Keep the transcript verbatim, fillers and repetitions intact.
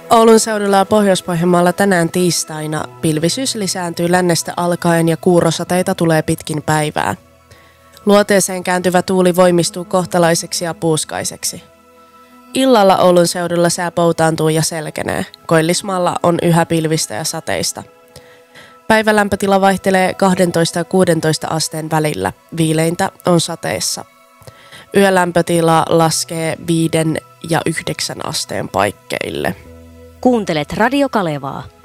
Oulun seudulla ja Pohjois-Pohjanmaalla tänään tiistaina pilvisyys lisääntyy lännestä alkaen ja kuurosateita tulee pitkin päivää. Luoteeseen kääntyvä tuuli voimistuu kohtalaiseksi ja puuskaiseksi. Illalla Oulun seudulla sää poutaantuu ja selkenee. Koillismaalla on yhä pilvistä ja sateista. Päivälämpötila vaihtelee kaksitoista ja kuusitoista asteen välillä. Viileintä on sateessa. Yölämpötila laskee viiden ja yhdeksän asteen paikkeille. Kuuntelet Radio Kalevaa.